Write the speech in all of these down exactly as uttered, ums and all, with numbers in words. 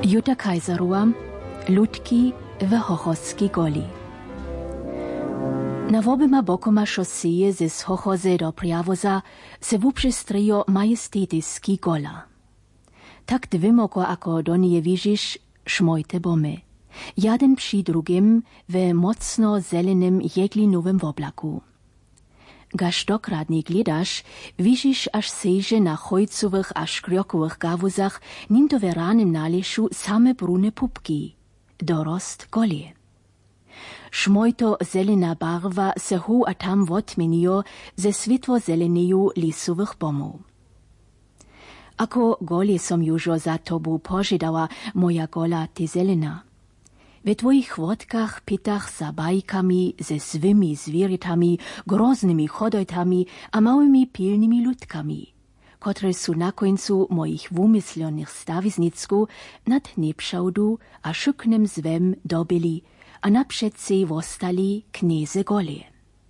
Juta Kajzerova, Ludki w Hochowskiej goli. Na oboma bokoma šoseje ze Hochoze do Prjavoza se wuprzestryjo majestetyski gola. Tak dwymoko ako do niej widzisz, szmojte bomy. Jeden przy drugim w mocno zelenym jeglinowym oblaku. Gaż dokradnie gledasz, widzisz aż sejże na chojcowych a škrjokowych gawuzach nim w ranym naleszu same brune pupki. Dorost golie. Šmojto zelena barwa se hu a tam wotmenio ze svitwo-zeleneju lisowych bomów. Ako golie som južo za tobu požidała moja gola te zelena. We twoich wodkach pitach za bajkami ze swymi zwieritami, groznymi chodojtami a małymi pilnymi ludkami, które su na końcu moich wumyslonych stawiznicku nad nepšaudu a šuknem zwem dobili, a naprzedce wostali kneze golie.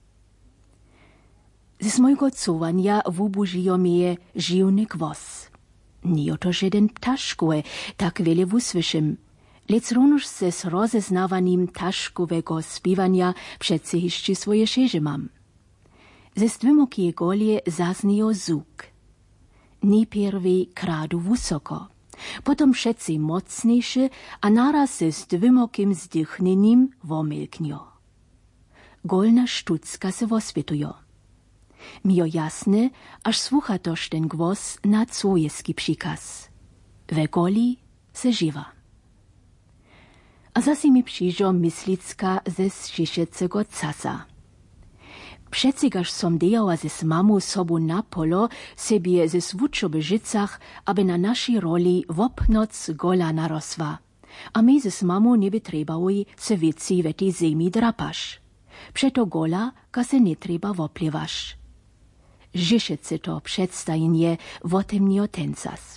Ze mojego cowania wubužijo mnie žiwny głos. Nie oto żaden ptaszkue, tak wiele wusłyszym, lecz również ze rozeznawanym ptaszkowego śpiewania przece jeszcze swoje szerze mam. Ze stwymokie golie zazniejo zuk. Najpierwej kradu wysoko, potom przece mocniejsze, a naraz ze stwymokim zdychnenim womilknio. Golna sztucka se wospytujo. Mio jasne, aż słucha toż ten głos na cwojeski przykaz. We goli se żywa. A zase mi przyjdzie myslicka ze zszyszecego casa. Przecigaż som dejała ze mamu sobu na polo, sobie ze swuczoby życach, aby na naszej roli wopnoc gola narosła. A my ze mamu nie by trebały se wieci w tej zemi drapasz. Przeto gola, ka se nie treba woplewasz. Żyszece to przedstawienie wotemnio tencas.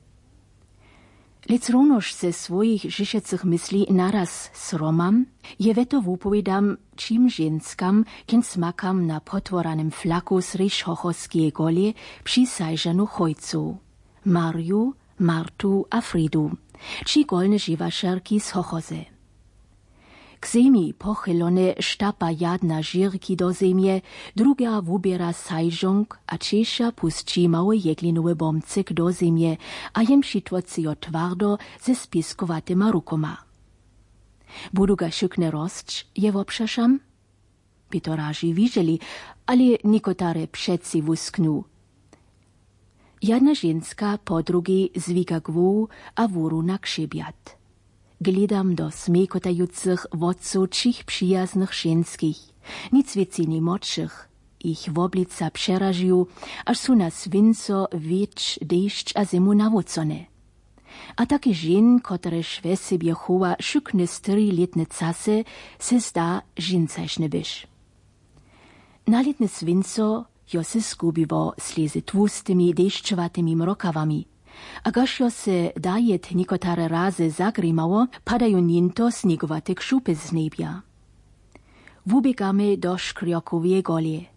Lecz równoż ze swoich żyszecych myśli naraz sromam, je weto wupowiedam, czym ženskam, kiedy smakam na potworanym flaku z ryż hochowskiej golie przysajżanu chojcu, Mariu, Martu a Fridu, či golne živašerki z Hochoze. K zemi pochylone štapa jadna žirki do zemje, druga wubiera sajžong, a češa pusči małe jeglinowe bomcek do zemje, a jem šitvocio twardo ze spiskowatyma rukoma. Budu ga šukne rosć, je wopšašam? Pitoraži widzieli, ale nikotare přeci wusknu. Jedna ženska po drugiej zwiga gwu, a wuru na krzybjat. Gledam do smekotajucych wodzočich przyjaznych ženskich, nic więcej nie moczych. Ich woblica przerażił, aż su na swinco, wiecz, deszcz a zimu nawócone. A takie żen, które we sobie chowa szukne styri letne casy, se zda žencajšne byš. Na letne swinco jo se skubiło sleze tłustymi, deszczowatymi mrokawami. A gaž jo se dajet nikotare razy zagrimało, padają ninto snigowate krzupy z niebia. Wubiegamy do szkrjokowej golie.